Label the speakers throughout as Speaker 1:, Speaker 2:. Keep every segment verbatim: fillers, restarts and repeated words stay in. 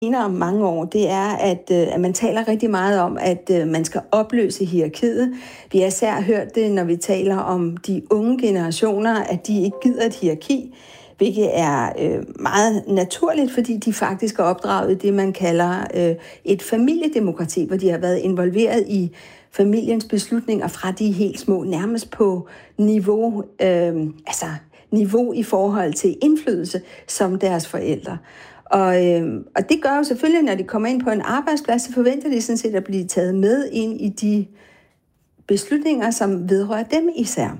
Speaker 1: om mange år, det er, at, at man taler rigtig meget om, at man skal opløse hierarkiet. Vi har især hørt det, når vi taler om de unge generationer, at de ikke gider et hierarki, hvilket er øh, meget naturligt, fordi de faktisk er opdraget i det, man kalder øh, et familiedemokrati, hvor de har været involveret i familiens beslutninger fra de helt små, nærmest på niveau, øh, altså niveau i forhold til indflydelse som deres forældre. Og, øh, og det gør jo selvfølgelig, når de kommer ind på en arbejdsplads, så forventer de sådan set at blive taget med ind i de beslutninger, som vedrører dem især.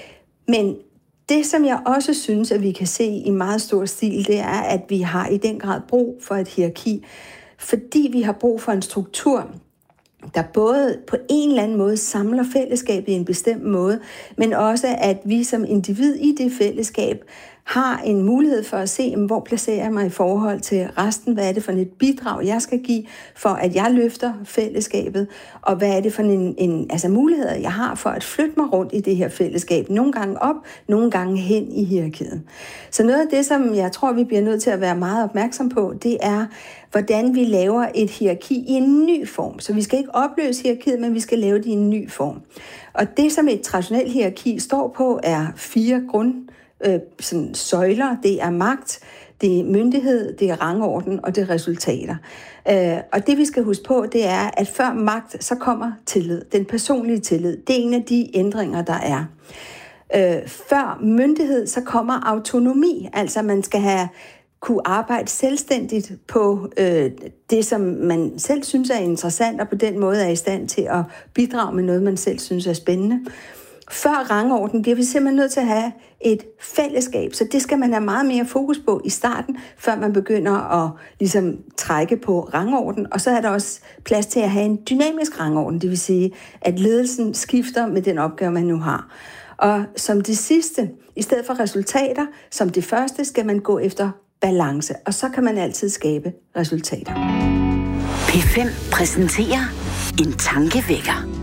Speaker 1: Men det, som jeg også synes, at vi kan se i meget stor stil, det er, at vi har i den grad brug for et hierarki, fordi vi har brug for en struktur, der både på en eller anden måde samler fællesskabet i en bestemt måde, men også at vi som individ i det fællesskab har en mulighed for at se, hvor placerer jeg mig i forhold til resten, hvad er det for et bidrag, jeg skal give, for at jeg løfter fællesskabet, og hvad er det for en, en altså muligheder, jeg har for at flytte mig rundt i det her fællesskab, nogle gange op, nogle gange hen i hierarkiet. Så noget af det, som jeg tror, vi bliver nødt til at være meget opmærksom på, det er, hvordan vi laver et hierarki i en ny form. Så vi skal ikke opløse hierarkiet, men vi skal lave det i en ny form. Og det, som et traditionelt hierarki står på, er fire grund Øh, sådan søjler. Det er magt, det er myndighed, det er rangorden, og det er resultater. Øh, og det vi skal huske på, det er, at før magt, så kommer tillid. Den personlige tillid. Det er en af de ændringer, der er. Øh, før myndighed, så kommer autonomi. Altså man skal have kunne arbejde selvstændigt på øh, det, som man selv synes er interessant, og på den måde er i stand til at bidrage med noget, man selv synes er spændende. Før rangorden bliver vi simpelthen nødt til at have et fællesskab, så det skal man have meget mere fokus på i starten, før man begynder at ligesom trække på rangorden, og så er der også plads til at have en dynamisk rangorden, det vil sige, at ledelsen skifter med den opgave, man nu har. Og som det sidste, i stedet for resultater, som det første, skal man gå efter balance, og så kan man altid skabe resultater.
Speaker 2: P fem præsenterer en tankevækker.